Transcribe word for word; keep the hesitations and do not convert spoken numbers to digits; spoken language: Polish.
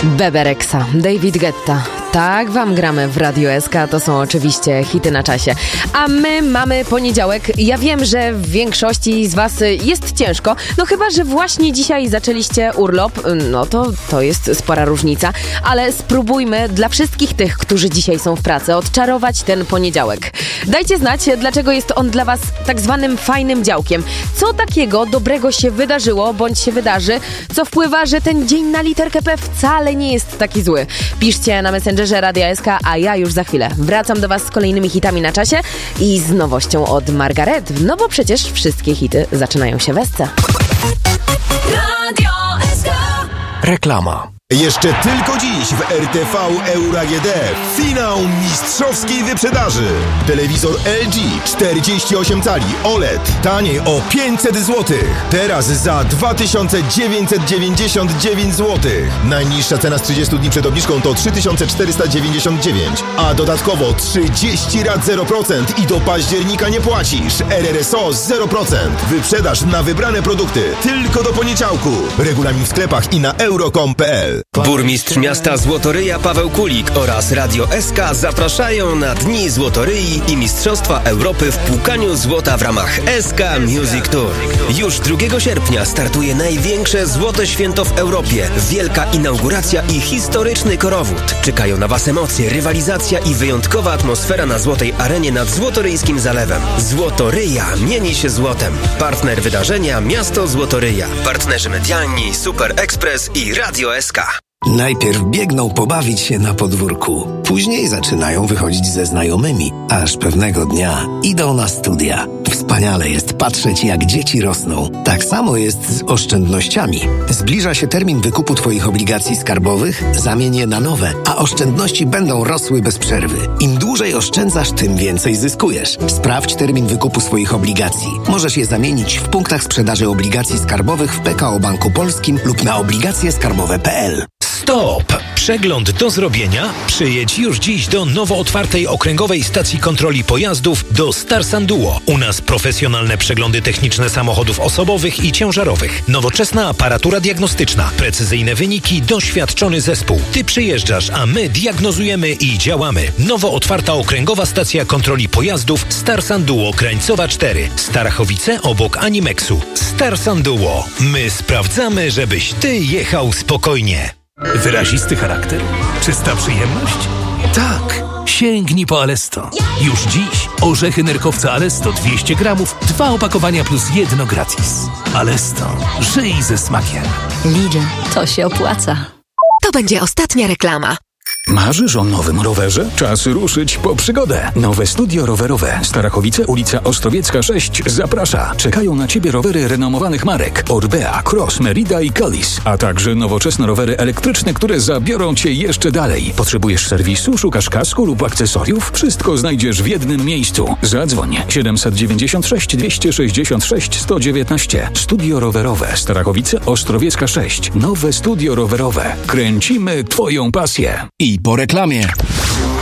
Bebe Rexha, David Guetta. Tak wam gramy w Radio S K, to są oczywiście hity na czasie. A my mamy poniedziałek. Ja wiem, że w większości z was jest ciężko, no chyba, że właśnie dzisiaj zaczęliście urlop, no to to jest spora różnica, ale spróbujmy dla wszystkich tych, którzy dzisiaj są w pracy, odczarować ten poniedziałek. Dajcie znać, dlaczego jest on dla was tak zwanym fajnym działkiem. Co takiego dobrego się wydarzyło, bądź się wydarzy, co wpływa, że ten dzień na literkę P wcale nie jest taki zły. Piszcie na Messengerze Radia S K, a ja już za chwilę wracam do was z kolejnymi hitami na czasie i z nowością od Margaret, no bo przecież wszystkie hity zaczynają się w S C. Radio S K. Reklama. Jeszcze tylko dziś w R T V Euro A G D finał mistrzowskiej wyprzedaży. Telewizor L G czterdzieści osiem cali O L E D taniej o pięćset złotych. Teraz za dwa tysiące dziewięćset dziewięćdziesiąt dziewięć złotych. Najniższa cena z trzydziestu dni przed obniżką to trzy tysiące czterysta dziewięćdziesiąt dziewięć, a dodatkowo trzydzieści rat zero procent i do października nie płacisz. R R S O zero procent. Wyprzedaż na wybrane produkty tylko do poniedziałku. Regulamin w sklepach i na euro kropka com kropka p l. Burmistrz miasta Złotoryja Paweł Kulik oraz Radio S K zapraszają na Dni Złotoryi i Mistrzostwa Europy w płukaniu złota w ramach S K Music Tour. Już drugiego sierpnia startuje największe złote święto w Europie. Wielka inauguracja i historyczny korowód. Czekają na was emocje, rywalizacja i wyjątkowa atmosfera na Złotej Arenie nad Złotoryjskim Zalewem. Złotoryja mieni się złotem. Partner wydarzenia Miasto Złotoryja. Partnerzy medialni Super Express i Radio S K. Najpierw biegną pobawić się na podwórku, później zaczynają wychodzić ze znajomymi, aż pewnego dnia idą na studia. Wspaniale jest patrzeć, jak dzieci rosną. Tak samo jest z oszczędnościami. Zbliża się termin wykupu Twoich obligacji skarbowych, zamień je na nowe, a oszczędności będą rosły bez przerwy. Im dłużej oszczędzasz, tym więcej zyskujesz. Sprawdź termin wykupu swoich obligacji. Możesz je zamienić w punktach sprzedaży obligacji skarbowych w P K O Banku Polskim lub na obligacje skarbowe kropka p l. Stop! Przegląd do zrobienia? Przyjedź już dziś do nowo otwartej okręgowej stacji kontroli pojazdów do Starsan Duo. U nas profesjonalne przeglądy techniczne samochodów osobowych i ciężarowych. Nowoczesna aparatura diagnostyczna. Precyzyjne wyniki, doświadczony zespół. Ty przyjeżdżasz, a my diagnozujemy i działamy. Nowo otwarta okręgowa stacja kontroli pojazdów Starsan Duo Krańcowa cztery. Starachowice obok Animexu. Starsan Duo. My sprawdzamy, żebyś ty jechał spokojnie. Wyrazisty charakter? Czysta przyjemność? Tak! Sięgnij po Alesto. Już dziś orzechy nerkowca Alesto dwieście gramów, dwa opakowania plus jedno gratis. Alesto. Żyj ze smakiem. Lidl. To się opłaca. To będzie ostatnia reklama. Marzysz o nowym rowerze? Czas ruszyć po przygodę. Nowe studio rowerowe Starachowice, ulica Ostrowiecka sześć zaprasza. Czekają na Ciebie rowery renomowanych marek Orbea, Cross, Merida i Collis, a także nowoczesne rowery elektryczne, które zabiorą Cię jeszcze dalej. Potrzebujesz serwisu, szukasz kasku lub akcesoriów? Wszystko znajdziesz w jednym miejscu. Zadzwoń siedemset dziewięćdziesiąt sześć dwieście sześćdziesiąt sześć sto dziewiętnaście. Studio rowerowe Starachowice, Ostrowiecka sześć. Nowe studio rowerowe. Kręcimy Twoją pasję. I po reklamie.